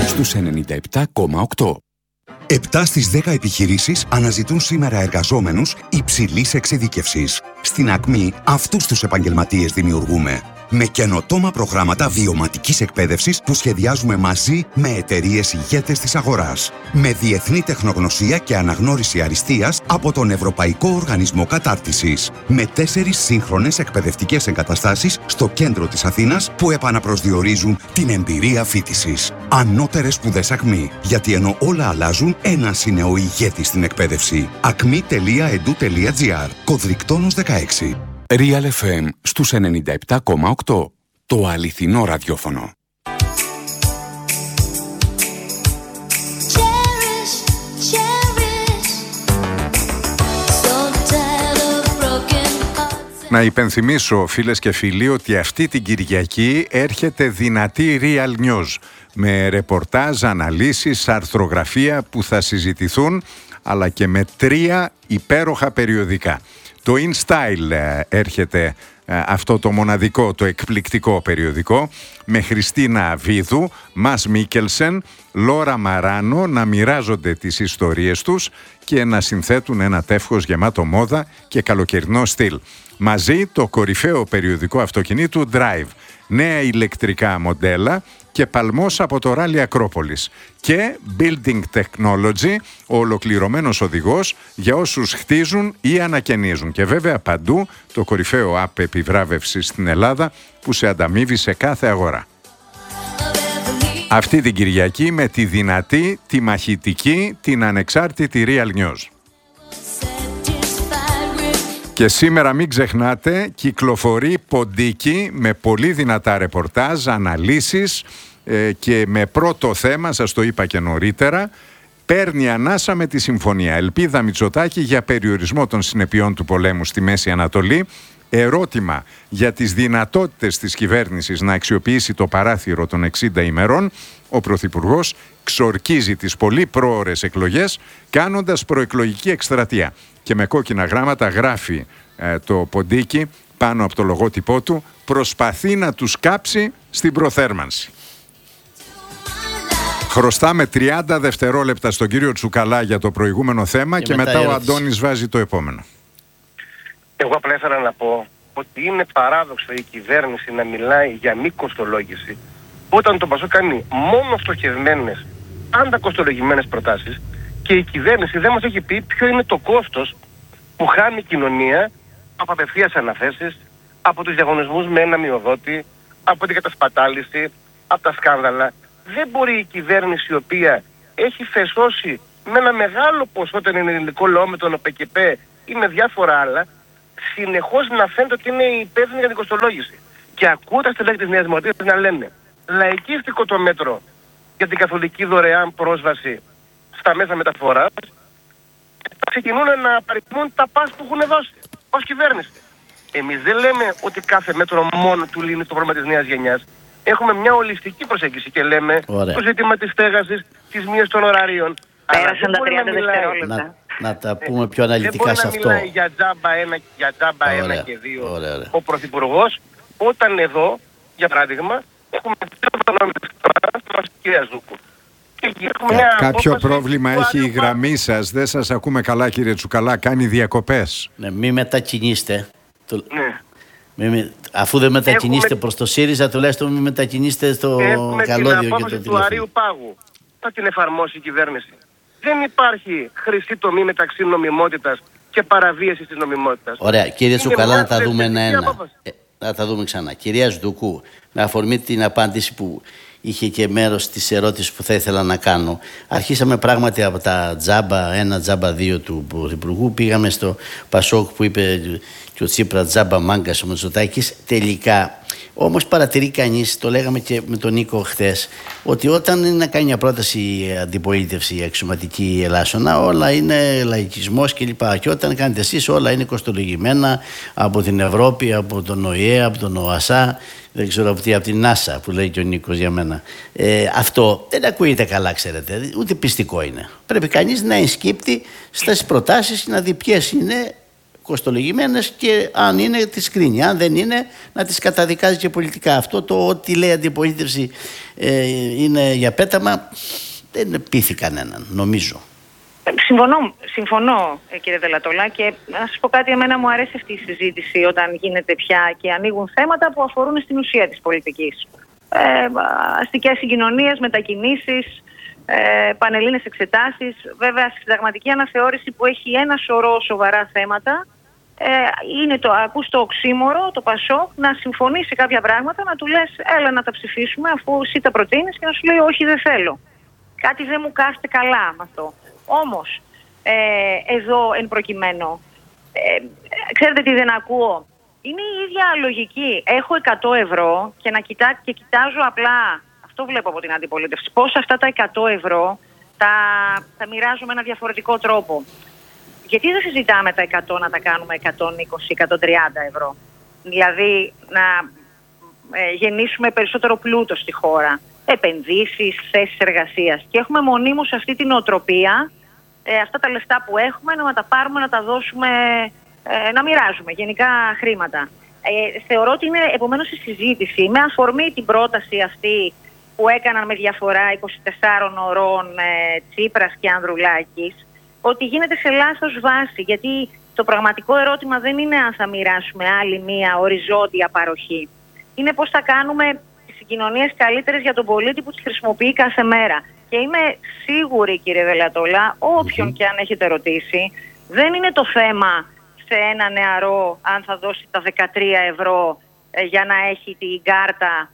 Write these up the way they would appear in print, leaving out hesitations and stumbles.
στους 97,8. 7 στις 10 επιχειρήσεις αναζητούν σήμερα εργαζόμενους υψηλής εξειδίκευσης. Στην Ακμή αυτούς τους επαγγελματίες δημιουργούμε. Με καινοτόμα προγράμματα βιωματικής εκπαίδευσης που σχεδιάζουμε μαζί με εταιρείες ηγέτες της αγοράς. Με διεθνή τεχνογνωσία και αναγνώριση αριστείας από τον Ευρωπαϊκό Οργανισμό Κατάρτισης. Με 4 σύγχρονες εκπαιδευτικές εγκαταστάσεις στο κέντρο της Αθήνας που επαναπροσδιορίζουν την εμπειρία φοιτησης. Ανώτερες σπουδές Ακμή. Γιατί ενώ όλα αλλάζουν, ένας είναι ο ηγέτης στην εκπαίδευση. acmi.edu.gr. Κωδρικτόνος 16. Real FM στους 97,8. Το αληθινό ραδιόφωνο. Να υπενθυμίσω, φίλες και φίλοι, ότι αυτή την Κυριακή έρχεται δυνατή Real News με ρεπορτάζ, αναλύσεις, αρθρογραφία που θα συζητηθούν, αλλά και με 3 υπέροχα περιοδικά. Το InStyle έρχεται αυτό το μοναδικό, το εκπληκτικό περιοδικό, με Χριστίνα Βίδου, Μας Μίκελσεν, Λόρα Μαράνο να μοιράζονται τις ιστορίες τους και να συνθέτουν ένα τεύχος γεμάτο μόδα και καλοκαιρινό στυλ. Μαζί το κορυφαίο περιοδικό αυτοκινήτου Drive, νέα ηλεκτρικά μοντέλα και παλμός από το Ράλι Ακρόπολης. Και Building Technology, ο ολοκληρωμένος οδηγός για όσους χτίζουν ή ανακαινίζουν. Και βέβαια παντού το κορυφαίο app επιβράβευσης στην Ελλάδα που σε ανταμείβει σε κάθε αγορά. Αυτή την Κυριακή με τη δυνατή, τη μαχητική, την ανεξάρτητη Real News. Και σήμερα μην ξεχνάτε, κυκλοφορεί ποντίκι με πολύ δυνατά ρεπορτάζ, αναλύσεις και με πρώτο θέμα, σας το είπα και νωρίτερα, παίρνει ανάσα με τη συμφωνία. Ελπίδα Μητσοτάκη για περιορισμό των συνεπειών του πολέμου στη Μέση Ανατολή. Ερώτημα για τις δυνατότητες της κυβέρνησης να αξιοποιήσει το παράθυρο των 60 ημερών. Ο Πρωθυπουργός ξορκίζει τις πολύ πρόωρες εκλογές κάνοντας προεκλογική εκστρατεία. Και με κόκκινα γράμματα γράφει το ποντίκι πάνω από το λογότυπό του, προσπαθεί να τους κάψει στην προθέρμανση. Χρωστάμε 30 δευτερόλεπτα στον κύριο Τσουκαλά για το προηγούμενο θέμα και μετά ο Αντώνης βάζει το επόμενο. Εγώ απλά ήθελα να πω ότι είναι παράδοξο η κυβέρνηση να μιλάει για μη κοστολόγηση όταν το Πασόκ κάνει μόνο στοχευμένες, αντακοστολογημένες προτάσεις και η κυβέρνηση δεν μας έχει πει ποιο είναι το κόστος που χάνει η κοινωνία από απευθείας αναθέσεις, από τους διαγωνισμούς με ένα μειοδότη, από την κατασπατάληση, από τα σκάνδαλα. Δεν μπορεί η κυβέρνηση η οποία έχει φεσώσει με ένα μεγάλο ποσό τον ελληνικό λαό με τον ΟΠΕΚΕΠΕ ή με διάφορα άλλα, συνεχώς να φαίνεται ότι είναι υπεύθυνη για την κοστολόγηση. Και ακούω τα στελέχη της Νέας Δημοκρατίας να λένε λαϊκίστικο το μέτρο για την καθολική δωρεάν πρόσβαση στα μέσα μεταφοράς, ξεκινούν να παριθμούν τα πας που έχουν δώσει ως κυβέρνηση. Εμείς δεν λέμε ότι κάθε μέτρο μόνο του λύνει το πρόβλημα της νέας γενιάς. Έχουμε μια ολιστική προσέγγιση και λέμε το ζήτημα της στέγασης, της μείωσης των ωραρίων. Πέρασαν τα 30 δευτερόλεπτα. Να τα πούμε πιο αναλυτικά σε αυτό. Δεν μπορεί να μιλάει για τζάμπα 1 και 2 ο Πρωθυπουργός, όταν εδώ, για παράδειγμα, έχουμε κυρία Ζούκου. Κάποιο πρόβλημα έχει η γραμμή σας, δεν σας ακούμε καλά κύριε Τσουκαλά, κάνει διακοπές. Ναι, μη μετακινήστε. Αφού δεν μετακινήστε προς το ΣΥΡΙΖΑ, τουλάχιστον μη μετακινήστε στο καλώδιο και το απόφαση του Αρείου Πάγου. Θα την εφαρμόσει η κυβέρνηση. Δεν υπάρχει χρυσή τομή μεταξύ νομιμότητας και παραβίασης της νομιμότητας. Ωραία, κύριε Τσουκαλά, να τα δούμε ένα-ένα. Να τα δούμε ξανά. Κυρία Ζουκού, με αφορμή την απάντηση που είχε και μέρος της ερώτησης που θα ήθελα να κάνω. Αρχίσαμε πράγματι από τα τζάμπα 1, τζάμπα 2 του Πρωθυπουργού. Πήγαμε στο Πασόκ που είπε και ο Τσίπρα τζάμπα μάγκας ο Μητσοτάκης. Τελικά, όμως παρατηρεί κανείς, το λέγαμε και με τον Νίκο χθες, ότι όταν είναι να κάνει μια πρόταση αντιπολίτευση αξιωματική ελάσσονα, όλα είναι λαϊκισμός κλπ. Και όταν κάνετε εσείς, όλα είναι κοστολογημένα από την Ευρώπη, από τον ΟΗΕ, από τον ΟΑΣΑ. Δεν ξέρω από τι, από την NASA που λέει και ο Νίκος για μένα. Αυτό δεν ακούγεται καλά, ξέρετε, ούτε πιστικό είναι. Πρέπει κανείς να ενσκύπτει στις προτάσεις και να δει ποιες είναι κοστολογημένες και αν είναι τις κρίνει. Αν δεν είναι, να τις καταδικάζει και πολιτικά. Αυτό το ότι λέει αντιπολίτευση είναι για πέταμα, δεν πείθει κανέναν, νομίζω. Συμφωνώ κύριε Δελατόλα, και να σας πω κάτι, εμένα μου αρέσει αυτή η συζήτηση όταν γίνεται πια και ανοίγουν θέματα που αφορούν στην ουσία της πολιτικής. Αστικές συγκοινωνίες, μετακινήσεις, πανελλήνες εξετάσεις. Βέβαια, στη συνταγματική αναθεώρηση που έχει ένα σωρό σοβαρά θέματα, είναι ακούς το οξύμορο, το ΠΑΣΟΚ, να συμφωνεί σε κάποια πράγματα, να του λες έλα να τα ψηφίσουμε αφού εσύ τα προτείνεις, και να σου λέει όχι, δεν θέλω. Κάτι δεν μου κάθεται καλά με αυτό. Όμως, εδώ εν προκειμένου, ξέρετε τι δεν ακούω. Είναι η ίδια λογική. Έχω 100 ευρώ και κοιτάζω απλά, αυτό βλέπω από την αντιπολίτευση, πώς αυτά τα 100 ευρώ τα μοιράζω με ένα διαφορετικό τρόπο. Γιατί δεν συζητάμε τα 100 να τα κάνουμε 120-130 ευρώ. Δηλαδή να γεννήσουμε περισσότερο πλούτο στη χώρα. Επενδύσεις, θέσεις εργασίας. Και έχουμε μονίμως αυτή την οτροπία, αυτά τα λεφτά που έχουμε να τα πάρουμε, να τα δώσουμε, να μοιράζουμε γενικά χρήματα. Θεωρώ ότι είναι επομένως η συζήτηση με αφορμή την πρόταση αυτή που έκαναν με διαφορά 24 ωρών Τσίπρας και Ανδρουλάκης, ότι γίνεται σε λάθος βάση. Γιατί το πραγματικό ερώτημα δεν είναι αν θα μοιράσουμε άλλη μία οριζόντια παροχή. Είναι πώς θα κάνουμε συγκοινωνίες καλύτερες για τον πολίτη που τις χρησιμοποιεί κάθε μέρα. Και είμαι σίγουρη, κύριε Δελατόλα, όποιον και αν έχετε ρωτήσει, δεν είναι το θέμα σε ένα νεαρό αν θα δώσει τα 13 ευρώ για να έχει την κάρτα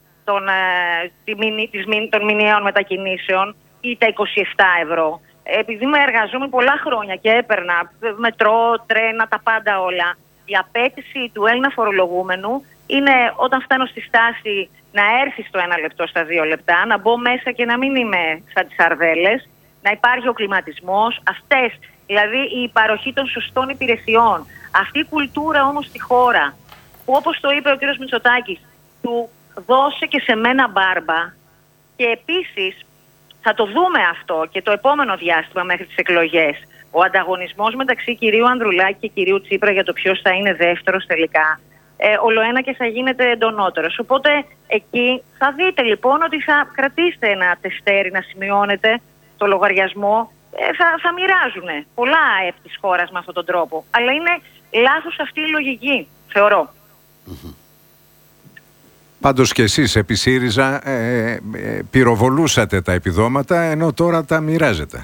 των μηνιαίων μετακινήσεων ή τα 27 ευρώ. Επειδή είμαι εργαζόμενη πολλά χρόνια και έπαιρνα μετρό, τρένα, τα πάντα όλα, η απέτηση του Έλληνα φορολογούμενου είναι όταν φτάνω στη στάση να έρθει στο 1 λεπτό, στα 2 λεπτά, να μπω μέσα και να μην είμαι σαν τις αρδέλες, να υπάρχει ο κλιματισμός, αυτές, δηλαδή η παροχή των σωστών υπηρεσιών. Αυτή η κουλτούρα όμως στη χώρα, που όπως το είπε ο κ. Μητσοτάκης, του δώσε και σε μένα μπάρμπα, και επίσης θα το δούμε αυτό και το επόμενο διάστημα μέχρι τις εκλογές. Ο ανταγωνισμός μεταξύ κυρίου Ανδρουλάκη και κυρίου Τσίπρα για το ποιος θα είναι δεύτερος τελικά, ολοένα και θα γίνεται εντονότερος. Οπότε εκεί θα δείτε λοιπόν ότι θα κρατήσετε ένα τεστέρι να σημειώνετε το λογαριασμό. Θα μοιράζουν πολλά ΑΕΠ της χώρας με αυτόν τον τρόπο. Αλλά είναι λάθος αυτή η λογική, θεωρώ. Πάντως και εσείς επί ΣΥΡΙΖΑ πυροβολούσατε τα επιδόματα, ενώ τώρα τα μοιράζετε.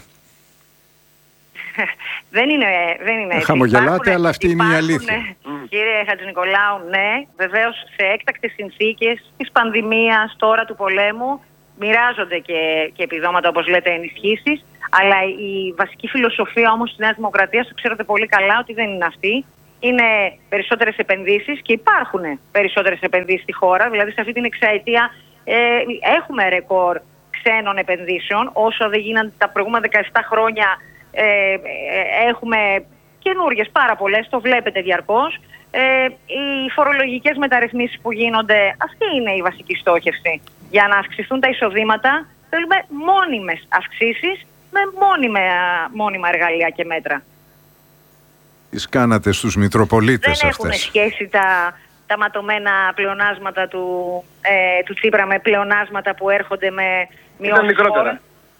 Δεν είναι έτσι. Χαμογελάτε, αλλά αυτή είναι η αλήθεια. Κύριε Χατζηνικολάου, ναι, βεβαίως σε έκτακτες συνθήκες της πανδημίας, τώρα του πολέμου, μοιράζονται και επιδόματα, όπως λέτε, ενισχύσεις. Αλλά η βασική φιλοσοφία όμως της Νέας Δημοκρατίας, το ξέρετε πολύ καλά ότι δεν είναι αυτή. Είναι περισσότερες επενδύσεις και υπάρχουν περισσότερες επενδύσεις στη χώρα. Δηλαδή σε αυτή την εξαετία έχουμε ρεκόρ ξένων επενδύσεων. Όσο δεν γίνανε τα προηγούμενα 17 χρόνια, έχουμε καινούργιες πάρα πολλές, το βλέπετε διαρκώς. Οι φορολογικές μεταρρυθμίσεις που γίνονται, αυτή είναι η βασική στόχευση. Για να αυξηθούν τα εισοδήματα θέλουμε μόνιμες αυξήσεις με μόνιμα εργαλεία και μέτρα. Τις κάνατε στους Μητροπολίτες δεν αυτές. Δεν έχουν σχέση τα ματωμένα πλεονάσματα του Τσίπρα με πλεονάσματα που έρχονται με μειώσεις. Είναι μικρότερα.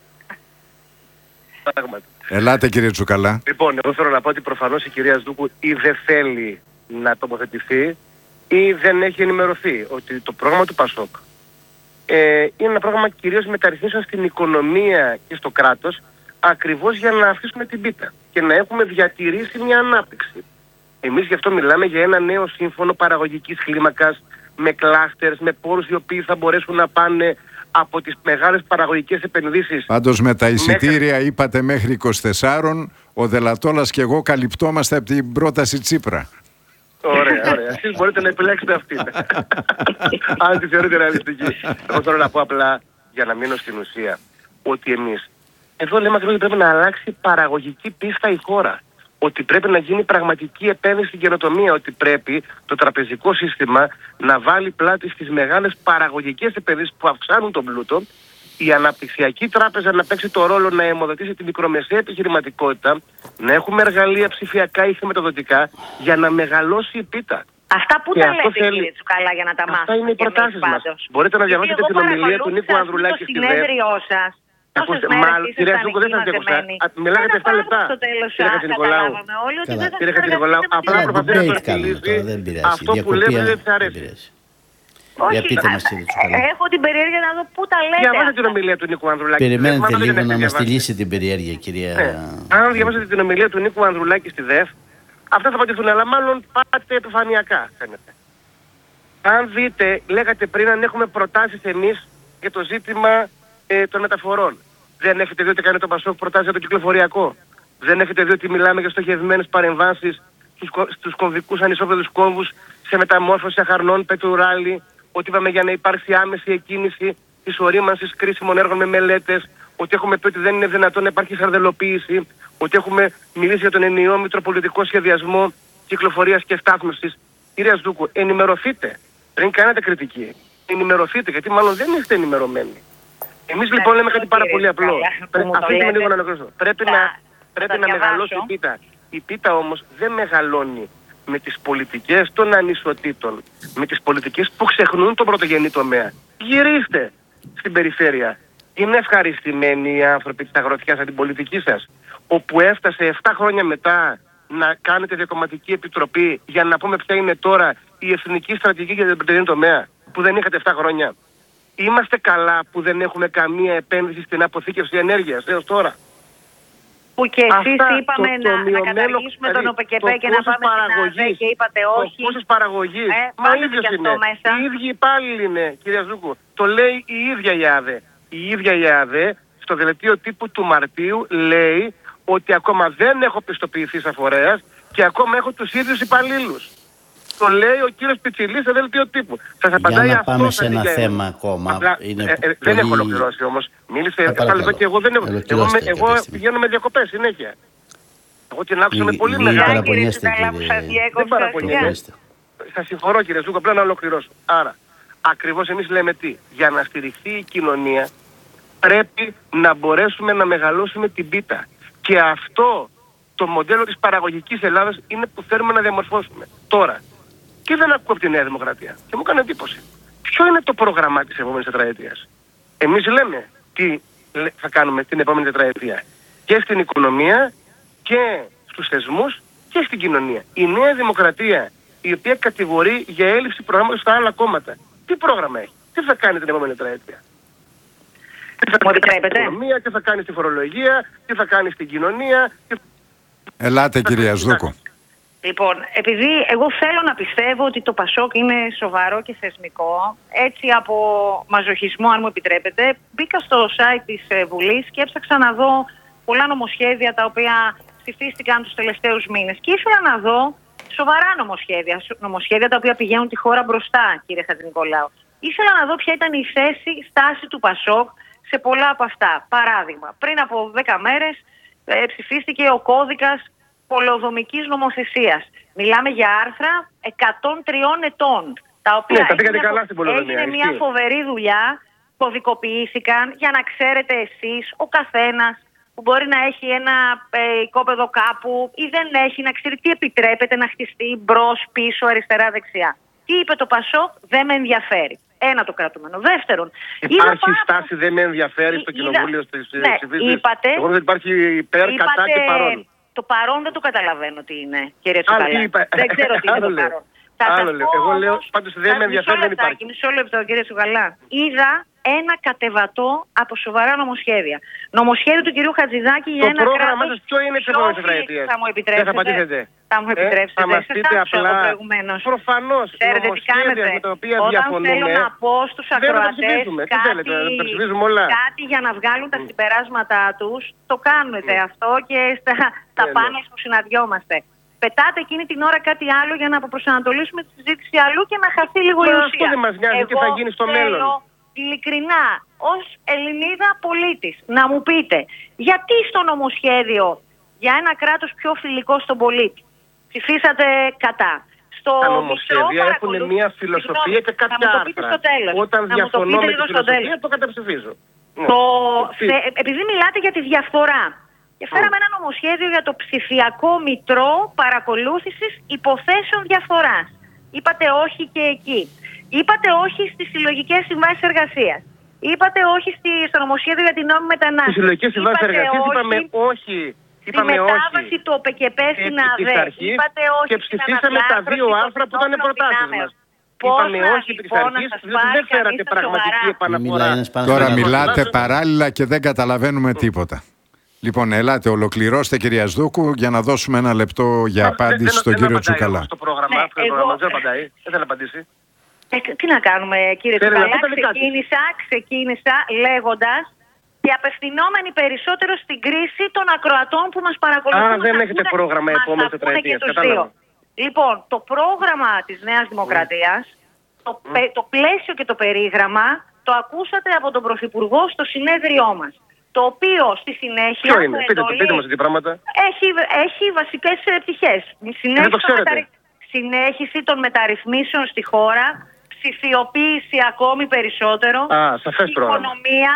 Ελάτε κύριε Τσουκαλά. Λοιπόν, εγώ θέλω να πω ότι προφανώς η κυρία Σδούκου ή δεν θέλει να τοποθετηθεί ή δεν έχει ενημερωθεί ότι το πρόγραμμα του ΠΑΣΟΚ είναι ένα πρόγραμμα κυρίως μεταρρυθμίσεων στην οικονομία και στο κράτος, ακριβώς για να αφήσουμε την πίτα και να έχουμε διατηρήσει μια ανάπτυξη. Εμείς γι' αυτό μιλάμε για ένα νέο σύμφωνο παραγωγικής κλίμακας, με κλάστερς, με πόρους οι οποίοι θα μπορέσουν να πάνε από τις μεγάλες παραγωγικές επενδύσεις. Πάντως με τα εισιτήρια είπατε μέχρι 24, ο Δελατόλας και εγώ καλυπτόμαστε από την πρόταση Τσίπρα. Ωραία, ωραία. Εσείς μπορείτε να επιλέξετε αυτή. Αν τη θεωρείτε ρεαλιστική. Εγώ θέλω να πω απλά, για να μείνω στην ουσία, ότι εμείς εδώ λέμε ακριβώς ότι πρέπει να αλλάξει παραγωγική πίστα η χώρα. Ότι πρέπει να γίνει πραγματική επένδυση στην καινοτομία. Ότι πρέπει το τραπεζικό σύστημα να βάλει πλάτη στις μεγάλες παραγωγικές επενδύσεις που αυξάνουν τον πλούτο η αναπτυξιακή τράπεζα να παίξει το ρόλο να αιμοδοτήσει τη μικρομεσαία επιχειρηματικότητα, να έχουμε εργαλεία ψηφιακά ή χρηματοδοτικά για να μεγαλώσει η πίτα. Αυτά που τα λέτε, κύριε Τσουκαλά, για να τα μάθουμε. Αυτά είναι οι προτάσεις μας. Μπορείτε να διαβάσετε την ομιλία του Νίκου Ανδρουλάκη στη ΔΕΦ. Ακούστε, κυρία Ζούκου, δεν θα διακόψα. Μιλάγατε 7 λεπτά. Κύριε Χατζηνικολάου, απλά προσπαθείτε να το επιλύσει αυτό που λέτε δεν της αρέσει. Όχι, έχω την περιέργεια να δω πού τα λέτε. Διαβάσετε την ομιλία του Νίκου Ανδρουλάκη. Περιμένετε λίγο να μας στυλίσει την περιέργεια, κυρία. Αν διαβάσετε την ομιλία του Νίκου Ανδρουλάκη στη ΔΕΦ, αυτά θα απαντηθούν, αλλά μάλλον πάτε επιφανειακά, φαίνεται. Αν δείτε, λέγατε πριν αν έχουμε προτάσεις εμείς για το ζήτημα των μεταφορών. Δεν έχετε δει ότι κάνει το Πασόκ προτάσεις για το κυκλοφοριακό. Δεν έχετε δει ότι μιλάμε για στοχευμένες παρεμβάσεις στους κομβικούς ανισόπεδους κόμβους, σε μεταμόρφωση αχαρνών, πετουράλι, ότι είπαμε για να υπάρξει άμεση εκκίνηση της ορίμανσης κρίσιμων έργων με μελέτες, ότι έχουμε πει ότι δεν είναι δυνατόν να υπάρχει σαρδελοποίηση, ότι έχουμε μιλήσει για τον ενιαίο μητροπολιτικό σχεδιασμό κυκλοφορίας και στάθμευσης. Κυρία Ζούκου, ενημερωθείτε. Πριν κάνετε κριτική, ενημερωθείτε, γιατί μάλλον δεν είστε ενημερωμένοι. Εμείς λοιπόν λέμε κάτι πάρα πολύ απλό. Αφήστε με λίγο να ανακρούσω. Πρέπει να μεγαλώσει η πίτα. Η πίτα όμως δεν μεγαλώνει με τις πολιτικές των ανισοτήτων, με τις πολιτικές που ξεχνούν τον πρωτογενή τομέα. Γυρίστε στην περιφέρεια. Είναι ευχαριστημένοι οι άνθρωποι της αγροτικιάς από την πολιτική σας, όπου έφτασε 7 χρόνια μετά να κάνετε διακομματική επιτροπή για να πούμε ποια είναι τώρα η εθνική στρατηγική για τον πρωτογενή τομέα, που δεν είχατε 7 χρόνια. Είμαστε καλά που δεν έχουμε καμία επένδυση στην αποθήκευση ενέργειας έως τώρα. Που και εσείς είπαμε να καταργήσουμε τον ΟΠΕΚΕΠΕ και να πάμε στην ΑΔΕ και είπατε όχι. Το κόστος παραγωγής, μα ίδιος είναι. Οι ίδιοι υπάλληλοι είναι, κυρία Ζούκου. Το λέει η ίδια η ΑΔΕ. Η ίδια η ΑΔΕ στο δελτίο τύπου του Μαρτίου λέει ότι ακόμα δεν έχω πιστοποιηθεί σαν φορέας και ακόμα έχω τους ίδιους υπαλλήλους. Το λέει ο κύριος Πιτσιλής στο δελτίο τύπου. Σας απαντάει για να αυτό. Πάμε σε ένα θέμα ακόμα. Απλά, δεν έχω ολοκληρώσει όμως. Μίλησε 7 λεπτά και εγώ δεν έχω. Εγώ πηγαίνω με διακοπές συνέχεια. Εγώ την άκουσα με πολύ μεγάλη. Δεν παραπονιέστε. Σας συγχωρώ κύριε Ζούκο, απλά να ολοκληρώσω. Άρα, ακριβώς εμείς λέμε τι. Για να στηριχθεί η κοινωνία πρέπει να μπορέσουμε να μεγαλώσουμε την πίτα. Και αυτό το μοντέλο της παραγωγικής Ελλάδας είναι που θέλουμε να διαμορφώσουμε. Τώρα. Και δεν ακούω από τη Νέα Δημοκρατία. Και μου έκανε εντύπωση. Ποιο είναι το πρόγραμμά της επόμενης τετραετίας? Εμείς λέμε τι θα κάνουμε την επόμενη τετραετία. Και στην οικονομία και στους θεσμούς και στην κοινωνία. Η Νέα Δημοκρατία, η οποία κατηγορεί για έλλειψη προγράμματος στα άλλα κόμματα, τι πρόγραμμα έχει? Τι θα κάνει την επόμενη τετραετία? Τι θα κάνει στην οικονομία, τι θα κάνει στη φορολογία, τι θα κάνει στην κοινωνία? Ελάτε κυρία Ζούκου. Λοιπόν, επειδή εγώ θέλω να πιστεύω ότι το Πασόκ είναι σοβαρό και θεσμικό, έτσι από μαζοχισμό, αν μου επιτρέπετε, μπήκα στο site της Βουλής και έψαξα να δω πολλά νομοσχέδια τα οποία ψηφίστηκαν τους τελευταίους μήνες. Και ήθελα να δω σοβαρά νομοσχέδια τα οποία πηγαίνουν τη χώρα μπροστά, κύριε Χατζηνικολάου. Ήθελα να δω ποια ήταν η στάση του Πασόκ σε πολλά από αυτά. Παράδειγμα, πριν από 10 μέρες ψηφίστηκε ο κώδικας πολεοδομικής νομοθεσίας. Μιλάμε για άρθρα 103 ετών, τα οποία έγινε μια φοβερή δουλειά, κωδικοποιήθηκαν για να ξέρετε εσείς, ο καθένας που μπορεί να έχει ένα οικόπεδο κάπου ή δεν έχει, να ξέρει τι επιτρέπεται να χτιστεί μπρος, πίσω, αριστερά, δεξιά. Τι είπε το Πασόκ? Δεν με ενδιαφέρει. Ένα το κρατούμενο. Δεύτερον, υπάρχει στάση δεν με ενδιαφέρει στο κοινοβούλιο στις ψηφίσεις. Είπατε, εγώ δεν υπάρχει υπέρ, κατά και παρόν. Το παρόν δεν το καταλαβαίνω τι είναι, κύριε Τσουκαλά. Δεν ξέρω τι είναι το παρόν. Εγώ λέω, πάντως δεν με ενδιαφέρει, δεν υπάρχει. Μισό λεπτό, κύριε Τσουκαλά. Είδα ένα κατεβατό από σοβαρά νομοσχέδια. Νομοσχέδιο του κυρίου Χατζηδάκη για ένα κράτος. Το πρόγραμμα σας ποιο είναι της επόμενης τετραετίας? Θα μου επιτρέψετε? Δεν θα πατήσετε. Θα μου επιτρέψετε? Θα μας πείτε απλά. Προφανώς. Ξέρετε τι κάνετε? Με τα οποία όταν διαφωνούμε, θέλω να πω στους ακροατές κάτι για να βγάλουν τα συμπεράσματά τους, το κάνετε αυτό και στα πάνελ που συναντιόμαστε. Πετάτε εκείνη την ώρα κάτι άλλο για να αποπροσανατολίσουμε τη συζήτηση αλλού και να χαθεί λίγο η ουσία. Αυτό δεν μας νοιάζει τι θα γίνει στο μέλλον. Ειλικρινά, ως Ελληνίδα πολίτης, να μου πείτε γιατί στο νομοσχέδιο για ένα κράτος πιο φιλικό στον πολίτη ψηφίσατε κατά? Τα νομοσχέδια έχουν μια φιλοσοφία και κάποια άρθρα. Όταν διαφωνώ με τη φιλοσοφία το καταψηφίζω. Επειδή μιλάτε για τη διαφθορά, και φέραμε ένα νομοσχέδιο για το ψηφιακό μητρό παρακολούθησης υποθέσεων διαφθοράς. Είπατε όχι και εκεί. Είπατε όχι στις συλλογικές συμβάσεις εργασίας. Είπατε όχι στο νομοσχέδιο για την νόμιμη μετανάστευση. Στις συλλογικές συμβάσεις εργασίας είπαμε όχι. Στη μετάβαση του ΟΠΕΚΕΠΕ στην ΑΔΕ. Είπατε όχι. Και ψηφίσαμε τα 2 άρθρα που ήταν προτάσεις μας. Είπαμε όχι επί της αρχής, διότι δεν φέρατε πραγματική επαναφορά. Τώρα μιλάτε παράλληλα και δεν καταλαβαίνουμε τίποτα. Λοιπόν, ελάτε, ολοκληρώστε κυρία Σδούκου για να δώσουμε ένα λεπτό για απάντηση στον κύριο Τσουκαλά. Στο πρόγραμμα, δεν απαντάει, δεν θέλει να απαντήσει. Τι να κάνουμε κύριε Τσουκαλά, ξεκίνησα λέγοντας και απευθυνόμενοι περισσότερο στην κρίση των ακροατών που μας παρακολουθούν. Άρα δεν έχετε πρόγραμμα επόμενης τετραετίας, κατάλαβα. Λοιπόν, το πρόγραμμα της Νέας Δημοκρατίας, το πλαίσιο και το περίγραμμα το ακούσατε από τον Πρωθυπουργό στο συνέδριό μας. Το οποίο στη συνέχεια. Ποιο είναι, πείτε μας τι πράγματα. Έχει βασικές πτυχές. Συνέχιση των μεταρρυθμίσεων στη χώρα, ψηφιοποίηση ακόμη περισσότερο. Σαφές πρόγραμμα. Οικονομία,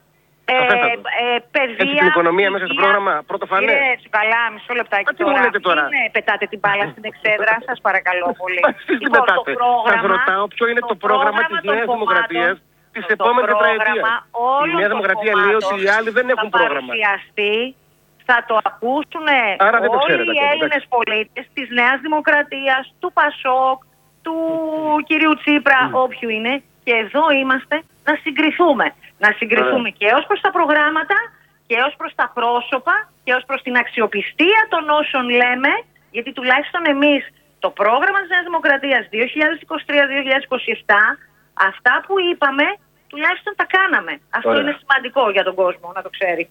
παιδεία. Έχει την οικονομία μέσα στο πρόγραμμα, πρώτο φανέ. Κύριε Τσουκαλά, μισό λεπτάκι τώρα. Τι μου λέτε τώρα. Πετάτε την μπάλα στην εξέδρα, σας παρακαλώ πολύ. Λοιπόν, σας ρωτάω ποιο είναι το πρόγραμμα της Νέας Δημοκρατίας της επόμενης τετραετίας. Η Νέα Δημοκρατία λέει ότι οι άλλοι δεν έχουν πρόγραμμα. Θα το ακούσουν όλοι οι Έλληνες πολίτες της Νέας Δημοκρατίας, του ΠΑΣΟΚ, του κυρίου Τσίπρα, όποιου είναι. Και εδώ είμαστε να συγκριθούμε. Να συγκριθούμε και ως προς τα προγράμματα και ως προς τα πρόσωπα και ως προς την αξιοπιστία των όσων λέμε, γιατί τουλάχιστον εμείς το πρόγραμμα της Νέας Δημοκρατίας 2023-2027, αυτά που είπαμε τουλάχιστον τα κάναμε. Αυτό είναι σημαντικό για τον κόσμο να το ξέρει.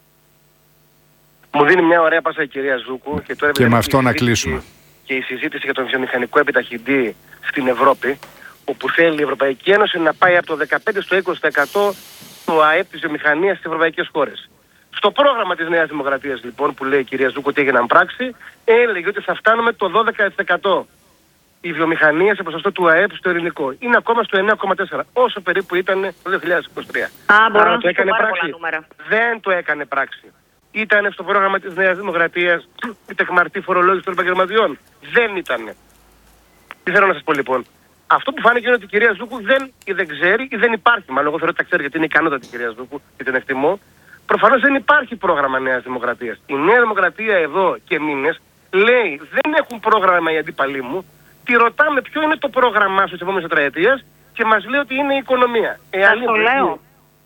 Μου δίνει μια ωραία πάσα η κυρία Ζούκου και με αυτό να κλείσουμε. Και η συζήτηση για τον βιομηχανικό επιταχυντή στην Ευρώπη, όπου θέλει η Ευρωπαϊκή Ένωση να πάει από το 15% στο 20% του ΑΕΠ της βιομηχανίας στις ευρωπαϊκές χώρες. Στο πρόγραμμα της Νέας Δημοκρατίας λοιπόν, που λέει η κυρία Ζούκου ότι έγιναν πράξη, έλεγε ότι θα φτάνουμε το 12% η βιομηχανία σε ποσοστό του ΑΕΠ στο ελληνικό. Είναι ακόμα στο 9,4%, όσο περίπου ήταν το 2023. Άρα το έκανε πράξη. Δεν το έκανε πράξη. Ήταν στο πρόγραμμα της Νέας Δημοκρατίας η τεκμαρτή φορολόγηση των επαγγελματιών. Δεν ήτανε. Τι θέλω να σας πω λοιπόν. Αυτό που φάνηκε είναι ότι η κυρία Ζούκου δεν ξέρει ή δεν υπάρχει. Μάλλον εγώ θεωρώ ότι τα ξέρει γιατί είναι ικανότατη η κυρία Ζούκου και την εκτιμώ. Προφανώς δεν υπάρχει πρόγραμμα Νέας Δημοκρατίας. Η Νέα Δημοκρατία εδώ και μήνες λέει δεν έχουν πρόγραμμα οι αντίπαλοι μου. Τη ρωτάμε ποιο είναι το πρόγραμμά σου της επόμενης τετραετίας και μας λέει ότι είναι η οικονομία. Σας το λέω.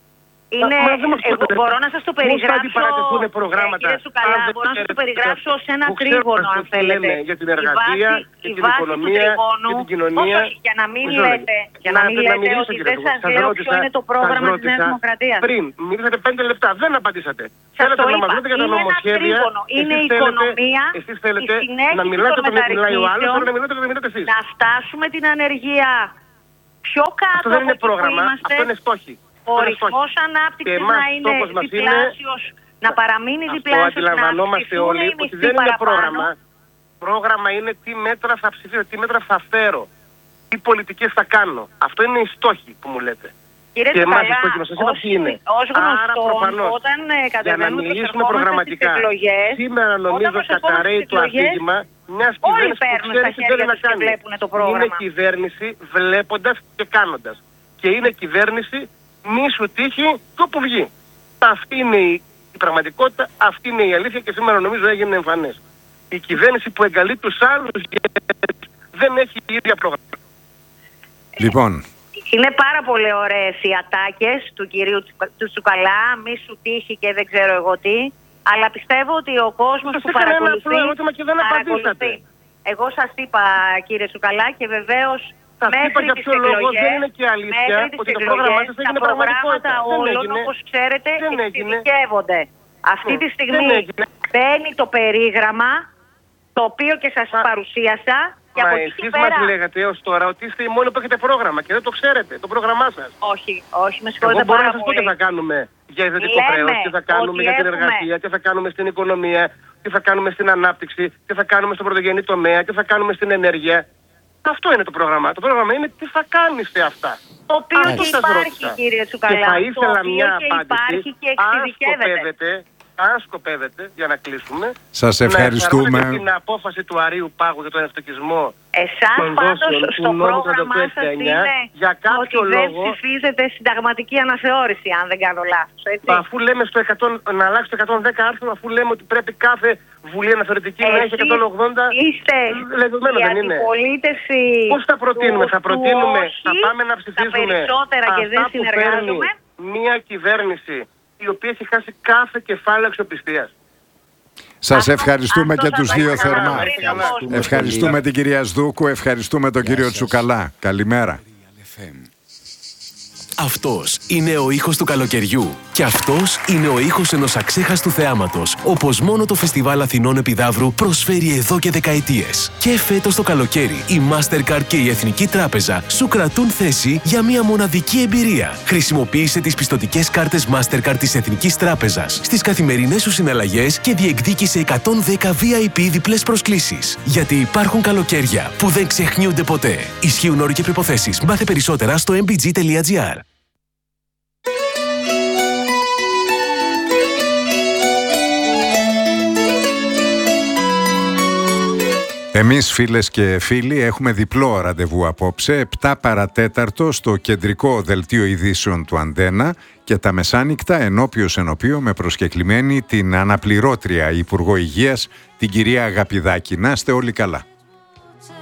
Εγώ μπορώ να σας το περιγράψω. Κύριε Τσουκαλά, μπορώ να σας το περιγράψω ως ένα τρίγωνο, αν θέλετε. Για την εργασία, για την οικονομία, για την κοινωνία. Για να μην λέτε ότι δεν σας λέω ποιο είναι το πρόγραμμα της Νέας Δημοκρατίας. Πριν, μιλήσατε 5 λεπτά, δεν απαντήσατε. Θέλετε να μας λέτε για τα νομοσχέδια. Είναι η οικονομία, εσείς θέλετε να μιλάτε όταν μιλάει ο άλλος, να μιλάτε όταν μιλάτε εσείς. Να φτάσουμε την ανεργία πιο κάτω από εκεί που είμαστε. Αυτό είναι στόχοι. Ο ρυθμός ανάπτυξης να είναι διπλάσιος, να παραμείνει διπλάσιος, αυτό αντιλαμβανόμαστε όλοι ότι δεν είναι πρόγραμμα. Πρόγραμμα είναι τι μέτρα θα ψηφίσω, τι μέτρα θα φέρω, τι πολιτικές θα κάνω. Αυτό είναι οι στόχοι που μου λέτε. Κύριε και εμάς οι στόχοι μας, εσείς ποιοι είναι. Άρα προφανώς, για να μιλήσουμε προγραμματικά, σήμερα νομίζω καταραίει το αφήγημα μιας κυβέρνησης που ξέρει τι θέλει να κάνει. Είναι κυβέρνηση βλέποντας και κάνοντας. Και είναι κυβέρνηση μη σου τύχει το που βγει. Αυτή είναι η πραγματικότητα, αυτή είναι η αλήθεια και σήμερα νομίζω έγινε εμφανές. Η κυβέρνηση που εγκαλεί τους άλλους δεν έχει η ίδια πρόγραμμα. Λοιπόν. Είναι πάρα πολύ ωραίες οι ατάκες του κυρίου του Τσουκαλά, μη σου τύχει και δεν ξέρω εγώ τι, αλλά πιστεύω ότι ο κόσμος που παρακολουθεί... Εγώ σας είπα κύριε Τσουκαλά και βεβαίως μέχρι τις εκλογές, τα προγράμματα όλων, όπως ξέρετε, εξειδικεύονται. Αυτή τη στιγμή μπαίνει το περίγραμμα, το οποίο και σας παρουσίασα. Μα εσείς μας λέγατε έως τώρα ότι είστε οι μόνοι που έχετε πρόγραμμα και δεν το ξέρετε, το πρόγραμμά σας. Όχι, με συγχωρείτε πάρα πολύ. Εγώ μπορώ να σας πω τι θα κάνουμε για ιδιωτικό χρέος, τι θα κάνουμε για την εργασία, τι θα κάνουμε στην οικονομία, τι θα κάνουμε στην ανάπτυξη, τι θα κάνουμε στον πρωτογενή τομέα, τι θα κάνουμε στην ενέργεια. Αυτό είναι το πρόγραμμα. Το πρόγραμμα είναι τι θα κάνεις σε αυτά. Το οποίο και υπάρχει, κύριε Τσουκαλά. Και θα ήθελα μια απάντηση. Και εξειδικεύεται. Αν σκοπεύετε, για να κλείσουμε, σας ευχαριστούμε. Να την απόφαση του Αρείου Πάγου για τον ευστοκισμό. Εσάς πάντως στο πρόγραμμά σας είναι για κάποιο ότι λόγο δεν ψηφίζετε συνταγματική αναθεώρηση, αν δεν κάνω λάθος, έτσι. Αφού λέμε να αλλάξει το 110 άρθρο, αφού λέμε ότι πρέπει κάθε Βουλή αναθεωρητική να έχει 180, είστε λεγόμενο δεν είναι. Πώς θα προτείνουμε, θα πάμε να ψηφίσουμε αυτά που παίρνει μια κυβέρνηση η οποία έχει χάσει κάθε κεφάλαιο αξιοπιστίας. Σας ευχαριστούμε και τους δύο θερμά. Ευχαριστούμε την κυρία Σδούκου, ευχαριστούμε τον κύριο Τσουκαλά. Καλημέρα. Αυτός είναι ο ήχος του καλοκαιριού. Και αυτός είναι ο ήχος ενός αξέχαστου θεάματος, όπως μόνο το Φεστιβάλ Αθηνών Επιδαύρου προσφέρει εδώ και δεκαετίες. Και φέτος το καλοκαίρι, η Mastercard και η Εθνική Τράπεζα σου κρατούν θέση για μια μοναδική εμπειρία. Χρησιμοποίησε τις πιστωτικές κάρτες Mastercard της Εθνικής Τράπεζας στις καθημερινές σου συναλλαγές και διεκδίκησε 110 VIP διπλές προσκλήσεις. Γιατί υπάρχουν καλοκαίρια που δεν ξεχνιούνται ποτέ. Ισχύουν όροι και προϋποθέσεις. Μάθε περισσότερα στο mbg.gr. Εμείς φίλες και φίλοι έχουμε διπλό ραντεβού απόψε, 7 παρατέταρτο στο κεντρικό δελτίο ειδήσεων του Αντένα και τα μεσάνυχτα ενώπιος με προσκεκλημένη την αναπληρώτρια Υπουργό Υγείας, την κυρία Αγαπηδάκη. Να είστε όλοι καλά.